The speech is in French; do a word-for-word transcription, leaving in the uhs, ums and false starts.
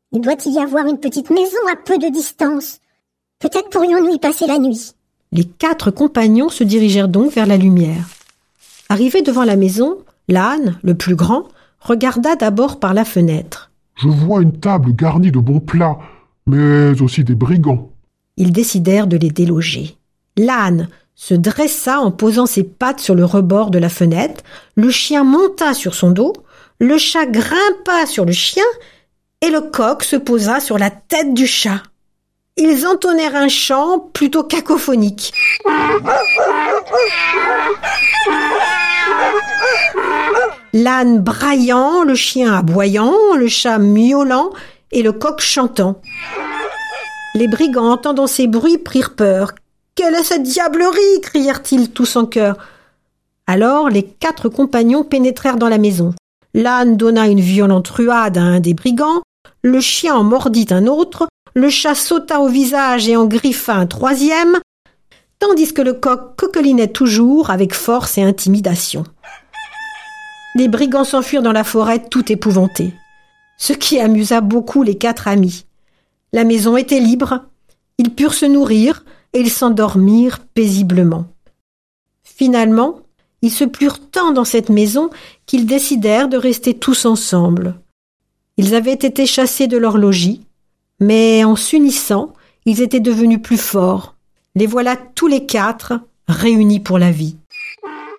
Il doit y avoir une petite maison à peu de distance. Peut-être pourrions-nous y passer la nuit. Les quatre compagnons se dirigèrent donc vers la lumière. Arrivé devant la maison, l'âne, le plus grand, regarda d'abord par la fenêtre. Je vois une table garnie de bons plats, mais aussi des brigands. Ils décidèrent de les déloger. L'âne se dressa en posant ses pattes sur le rebord de la fenêtre, le chien monta sur son dos, le chat grimpa sur le chien et le coq se posa sur la tête du chat. Ils entonnèrent un chant plutôt cacophonique. L'âne braillant, le chien aboyant, le chat miaulant et le coq chantant. Les brigands, entendant ces bruits, prirent peur. « Quelle est cette diablerie » crièrent-ils tous en chœur. Alors les quatre compagnons pénétrèrent dans la maison. L'âne donna une violente ruade à un des brigands, le chien en mordit un autre, le chat sauta au visage et en griffa un troisième, tandis que le coq coquelinait toujours avec force et intimidation. Les brigands s'enfuirent dans la forêt tout épouvantés, ce qui amusa beaucoup les quatre amis. La maison était libre, ils purent se nourrir et ils s'endormirent paisiblement. Finalement, ils se plurent tant dans cette maison qu'ils décidèrent de rester tous ensemble. Ils avaient été chassés de leur logis, mais en s'unissant, ils étaient devenus plus forts. Les voilà tous les quatre réunis pour la vie.